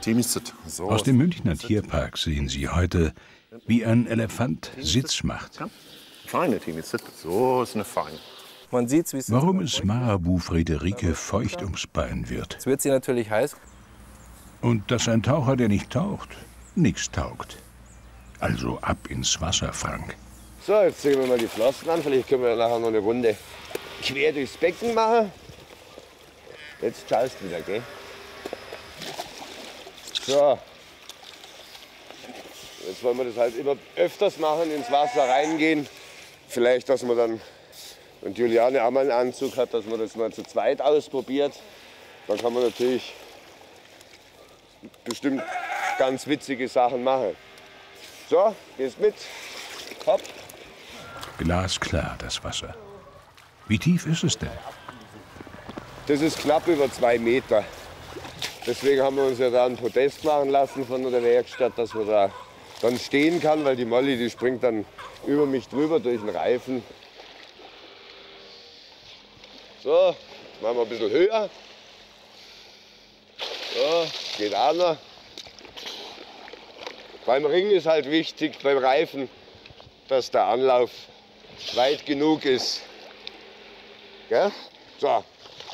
Aus dem Münchner Tierpark sehen Sie heute, wie ein Elefant Sitz macht. Man sieht, Warum es Marabu Friederike feucht ums Bein wird. Jetzt wird sie natürlich heiß. Und dass ein Taucher, der nicht taucht, nichts taugt. Also ab ins Wasser, Frank. So, jetzt ziehen wir mal die Flossen an. Vielleicht können wir nachher noch eine Runde quer durchs Becken machen. Jetzt schaust du wieder, gell? So. Jetzt wollen wir das halt immer öfters machen, ins Wasser reingehen. Vielleicht, dass man dann, wenn Juliane auch mal einen Anzug hat, dass man das mal zu zweit ausprobiert. Dann kann man natürlich bestimmt ganz witzige Sachen machen. So, gehst mit. Hopp. Glasklar, das Wasser. Wie tief ist es denn? Das ist knapp über 2 Meter. Deswegen haben wir uns ja da ein Podest machen lassen von der Werkstatt, dass man da dann stehen kann, weil die Molly, die springt dann über mich drüber durch den Reifen. So, machen wir ein bisschen höher. So, geht auch noch. Beim Ring ist halt wichtig, beim Reifen, dass der Anlauf weit genug ist. Gell? So.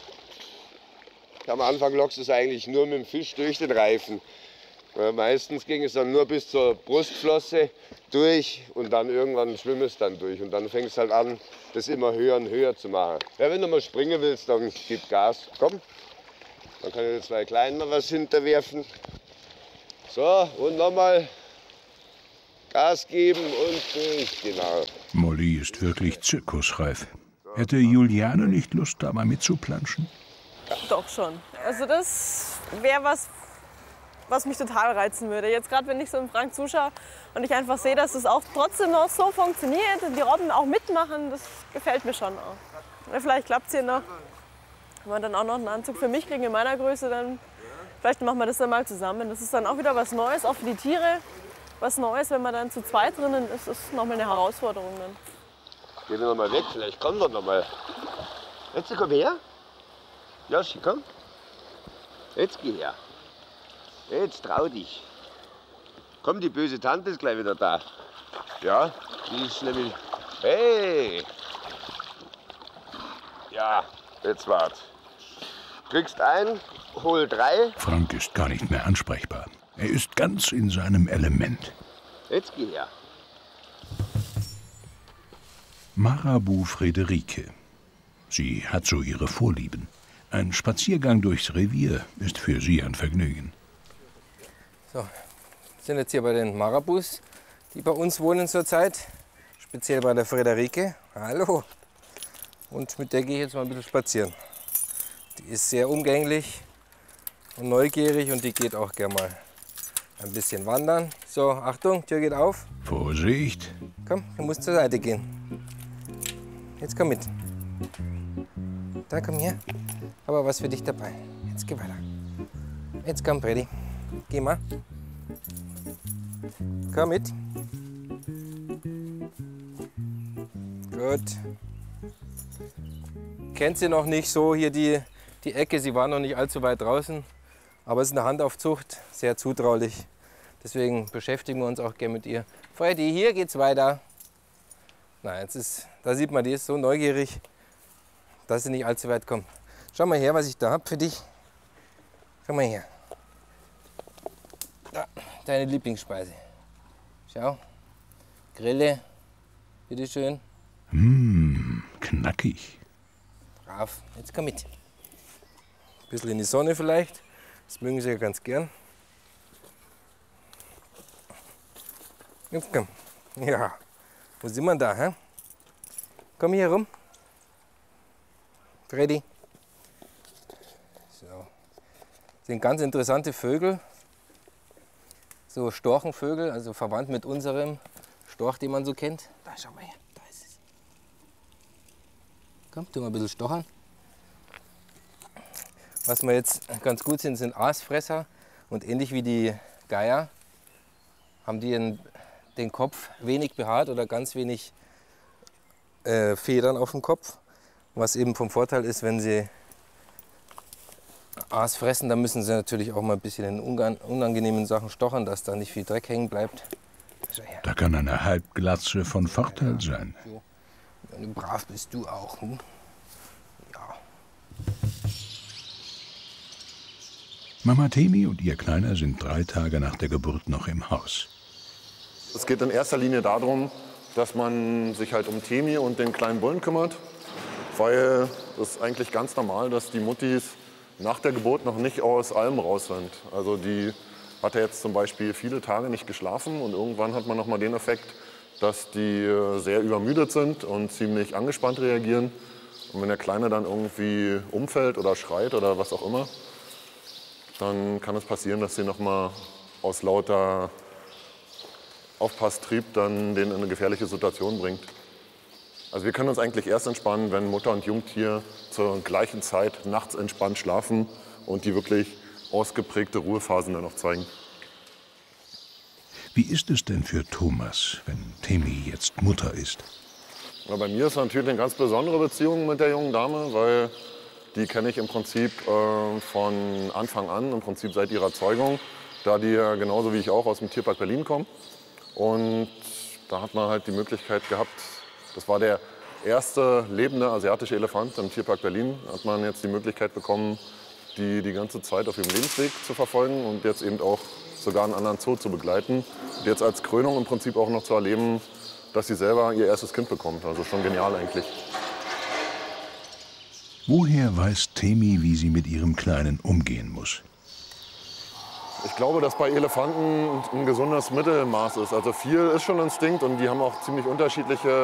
Am Anfang lockst du es eigentlich nur mit dem Fisch durch den Reifen. Ja, meistens ging es dann nur bis zur Brustflosse durch und dann irgendwann schwimmt es dann durch. Und dann fängst du halt an, das immer höher und höher zu machen. Ja, wenn du mal springen willst, dann gib Gas. Komm. Dann kann ich den 2 Kleinen mal was hinterwerfen. So, und nochmal Gas geben und durch. Genau. Molly ist wirklich zirkusreif. Hätte Juliane nicht Lust, da mal mitzuplanschen? Doch schon. Also das wäre was mich total reizen würde. Jetzt gerade, wenn ich so im Frank zuschaue und ich einfach sehe, dass es auch trotzdem noch so funktioniert und die Robben auch mitmachen, das gefällt mir schon auch. Ja, vielleicht klappt es hier noch. Wenn wir dann auch noch einen Anzug für mich kriegen in meiner Größe, dann vielleicht machen wir das dann mal zusammen. Das ist dann auch wieder was Neues, auch für die Tiere. Was Neues, wenn man dann zu zweit drinnen ist, ist nochmal eine Herausforderung dann. Geh noch mal weg, vielleicht kommt er noch mal. Jetzt komm her. Joshi, komm. Jetzt geh her. Jetzt trau dich. Komm, die böse Tante ist gleich wieder da. Ja, die ist nämlich... Hey! Ja, jetzt wart. Kriegst ein, hol 3. Frank ist gar nicht mehr ansprechbar. Er ist ganz in seinem Element. Jetzt geh her. Marabu Friederike. Sie hat so ihre Vorlieben. Ein Spaziergang durchs Revier ist für sie ein Vergnügen. So, wir sind jetzt hier bei den Marabus, die bei uns wohnen zurzeit. Speziell bei der Friederike. Hallo. Und mit der gehe ich jetzt mal ein bisschen spazieren. Die ist sehr umgänglich und neugierig und die geht auch gerne mal ein bisschen wandern. So, Achtung, Tür geht auf. Vorsicht. Komm, du musst zur Seite gehen. Jetzt komm mit. Da, komm her. Aber was für dich dabei. Jetzt geh weiter. Jetzt komm, Freddy. Geh mal. Komm mit. Gut. Kennt sie noch nicht so hier die Ecke. Sie war noch nicht allzu weit draußen. Aber es ist eine Handaufzucht, sehr zutraulich. Deswegen beschäftigen wir uns auch gerne mit ihr. Freddy, hier geht's weiter. Nein, da sieht man, die ist so neugierig, dass sie nicht allzu weit kommt. Schau mal her, was ich da habe für dich. Schau mal her. Da, deine Lieblingsspeise. Schau. Grille. Bitteschön. Knackig. Brav. Jetzt komm mit. Ein bisschen in die Sonne vielleicht. Das mögen sie ja ganz gern. Jetzt komm. Ja. Wo sind wir da, hä? Komm hier rum. Freddy. So. Das sind ganz interessante Vögel. So Storchenvögel, also verwandt mit unserem Storch, den man so kennt. Da, schau mal her. Da ist es. Komm, tu mal ein bisschen stochern. Was wir jetzt ganz gut sind Aasfresser. Und ähnlich wie die Geier haben die den Kopf wenig behaart oder ganz wenig Federn auf dem Kopf. Was eben vom Vorteil ist, wenn sie Aas fressen, dann müssen sie natürlich auch mal ein bisschen in unangenehmen Sachen stochern, dass da nicht viel Dreck hängen bleibt. Also, ja. Da kann eine Halbglatze von Vorteil sein. So. Ja, brav bist du auch. Hm? Ja. Mama Temi und ihr Kleiner sind 3 Tage nach der Geburt noch im Haus. Es geht in erster Linie darum, dass man sich halt um Temi und den kleinen Bullen kümmert, weil es ist eigentlich ganz normal, dass die Muttis nach der Geburt noch nicht aus allem raus sind. Also die hat ja jetzt zum Beispiel viele Tage nicht geschlafen und irgendwann hat man noch mal den Effekt, dass die sehr übermüdet sind und ziemlich angespannt reagieren. Und wenn der Kleine dann irgendwie umfällt oder schreit oder was auch immer, dann kann es passieren, dass sie noch mal aus lauter Aufpasstrieb dann den in eine gefährliche Situation bringt. Also wir können uns eigentlich erst entspannen, wenn Mutter und Jungtier zur gleichen Zeit nachts entspannt schlafen und die wirklich ausgeprägte Ruhephasen dann noch zeigen. Wie ist es denn für Thomas, wenn Temi jetzt Mutter ist? Ja, bei mir ist natürlich eine ganz besondere Beziehung mit der jungen Dame, weil die kenne ich im Prinzip von Anfang an, im Prinzip seit ihrer Zeugung, da die ja genauso wie ich auch aus dem Tierpark Berlin kommen. Und da hat man halt die Möglichkeit gehabt, das war der erste lebende asiatische Elefant im Tierpark Berlin, hat man jetzt die Möglichkeit bekommen, die ganze Zeit auf ihrem Lebensweg zu verfolgen und jetzt eben auch sogar einen anderen Zoo zu begleiten. Und jetzt als Krönung im Prinzip auch noch zu erleben, dass sie selber ihr erstes Kind bekommt. Also schon genial eigentlich. Woher weiß Temi, wie sie mit ihrem Kleinen umgehen muss? Ich glaube, dass bei Elefanten ein gesundes Mittelmaß ist. Also viel ist schon Instinkt und die haben auch ziemlich unterschiedliche